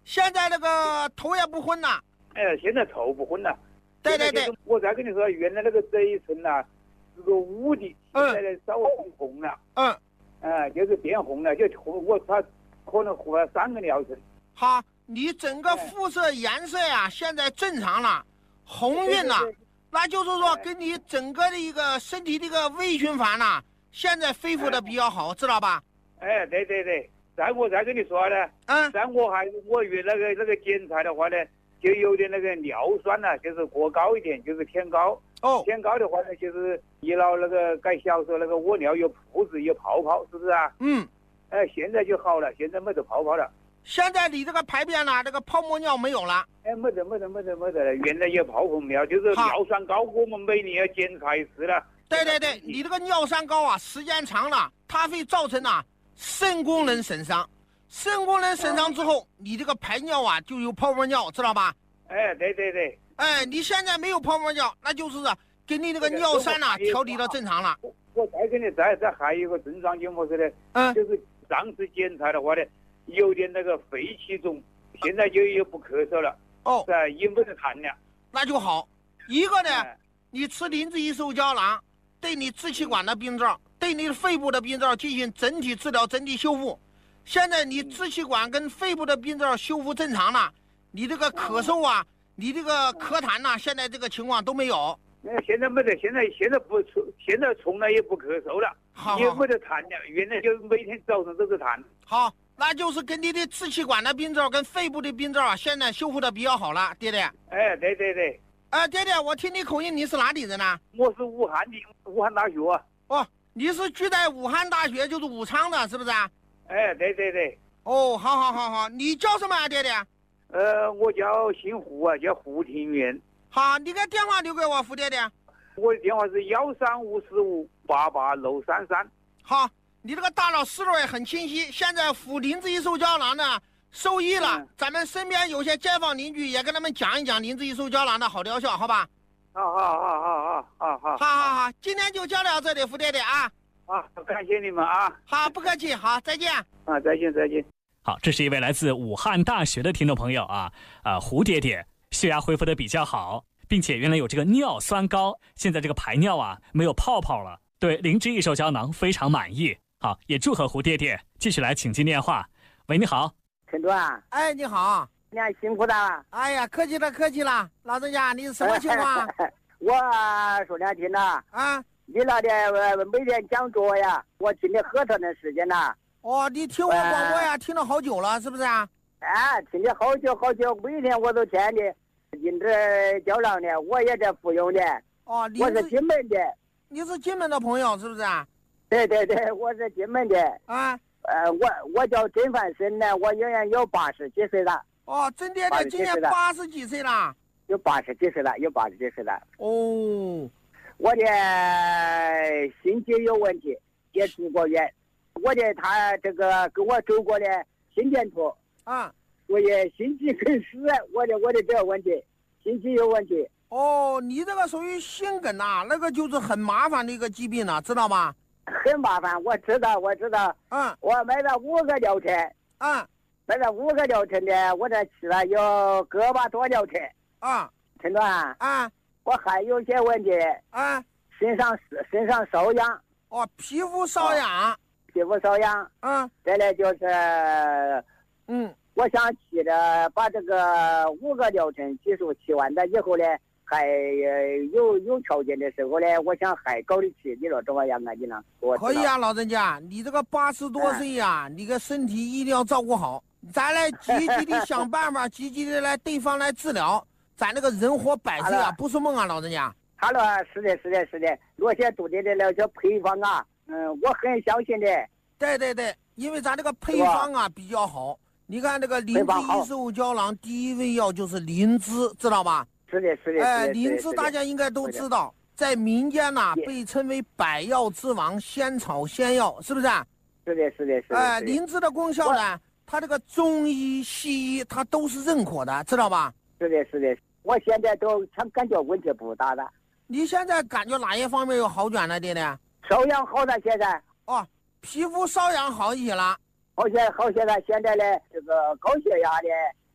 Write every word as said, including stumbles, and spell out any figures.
现在那个头也不昏了。 哎，现在头不昏了。 对对对， 我再跟你说，原来那个这一层呐、啊，是个乌的，现在呢稍微红红了。嗯。啊、呃，就是变红了，就我他可能活了三个疗程。 好，你整个肤色颜色呀、啊，现在正常了，红晕了，那就是说跟你整个的一个身体的一个微循环呐、啊，现在恢复的比较好，知道吧？ 哎，对对对。再我再跟你说呢，嗯，再我还我月那个那个检查的话呢，就有点那个尿酸呐、啊，就是过高一点，就是偏高。哦，偏高的话呢，就是一老那个改小时候那个屙尿有泡子有泡泡，是不是啊？嗯。哎，现在就好了，现在没得泡泡了。 现在你这个排便呢，这个泡沫尿没有了。 哎，没得没得没得没得了，原来有泡泡尿，就是尿酸高，我们每年要检查一次了。 对对对，你这个尿酸高啊，时间长了，它会造成啊。肾功能损伤，肾功能损伤之后，你这个排尿啊就有泡沫尿，知道吧？ 哎，对对对。 哎，你现在没有泡沫尿，那就是给你那个尿酸呐、啊、调理到正常了。 我我再给你再再还有一个症状就么子呢？嗯，就是上次检查的话呢，有点那个肺气肿，现在就又不咳嗽了。哦，是也没得痰了。 那就好。一个呢，哎、你吃磷脂异瘦胶囊，对你支气管的病灶。对你的肺部的病灶进行整体治疗、整体修复。现在你支气管跟肺部的病灶修复正常了，你这个咳嗽啊，你这个咳痰呐、啊，现在这个情况都没有。 现在没得，现在现在不从，现在从来也不咳嗽了，好也没得痰了。原来就每天早上都是痰。 好，那就是跟你的支气管的病灶跟肺部的病灶啊，现在修复的比较好了，爹爹。 哎，对对对。 哎，爹爹，我听你口音，你是哪里人呢？ 我是武汉的，武汉大学。 哦。你是居在武汉大学，就是武昌的，是不是啊？ 哎，对对对。 哦，好好好好，你叫什么啊，爹爹？ 呃，我叫姓胡啊，叫胡庭元。 好，你个电话留给我，胡爹爹。 我的电话是幺三五四五八八六三三。 好，你这个大脑思路也很清晰。现在辅磷脂异瘦胶囊呢受益了、嗯，咱们身边有些街坊邻居也跟他们讲一讲磷脂异瘦胶囊的好疗效，好吧？ 好好好好好好好， 好好好，今天就交流到这里，胡爹爹啊！ 好，感谢你们啊！ 好，不客气，好，再见。 啊，再见再见。 好，这是一位来自武汉大学的听众朋友啊，啊，胡爹爹，血压恢复的比较好，并且原来有这个尿酸高，现在这个排尿啊没有泡泡了，对磷脂异瘦胶囊非常满意。好，也祝贺胡爹爹继续来请进电话。喂，你好， 陈主啊。 哎，你好。 你还辛苦了。 哎呀，客气了客气了，老人家，你是什么情况？ 我说两天了啊， 你那的每天讲座呀，我听了很长的时间了。 哦，你听我广播呀，呃、听了好久了，是不是啊？ 啊，听了好久好久，每天我都听的。磷脂胶囊的，我也在服用的。 哦， 我是金门的。 你是金门的朋友是不是啊？ 对对对，我是金门的。 啊， 呃，我我叫甄凡生呢，我永远有八十几岁了。 哦，甄爹爹今年八十几岁了。 有八十几岁了，有八十几岁了。 哦， 我的心肌有问题，也住过院。我的他这个给我走过的心电图啊， 我也心肌梗死，我的我的这个问题，心肌有问题。 哦，你这个属于心梗呐、啊，那个就是很麻烦的一个疾病了、啊，知道吗？ 很麻烦，我知道，我知道。 嗯， 我买了五个疗程。 嗯， 买了五个疗程的，我这吃了有个把多疗程。 啊， 陈段啊， 我还有些问题啊， 身上身上瘙痒。 哦，皮肤瘙痒。 哦，皮肤瘙痒。 嗯， 再来就是， 嗯， 我想去的把这个五个疗程结束吃完了以后呢，还有有条件的时候呢，我想还搞得起，你说怎么样啊？你呢？ 可以啊，老人家，你这个八十多岁呀、啊嗯，你个身体一定要照顾好，咱来积极的想办法，积极的来对方来治疗，咱那个人活百岁啊，不是梦啊，老人家。 好了，是的，是的，是的，我现在做的那些配方啊，嗯，我很相信的。 对对对，因为咱这个配方啊比较好。你看这个磷脂异瘦胶囊，第一味药就是磷脂，知道吧？ 是的，是的。 哎，磷脂大家应该都知道，在民间呐、啊、被称为百药之王、仙草仙药，是不是？ 是的，是的，是的。 哎，磷脂的功效呢，它这个中医、西医它都是认可的，知道吧？ 是的，是的。我现在都感感觉问题不大了。 你现在感觉哪一方面有好转了，爹爹？ 瘙痒好了，现在。 哦，皮肤瘙痒好一些了。 好些好些了，现在呢，这个高血压的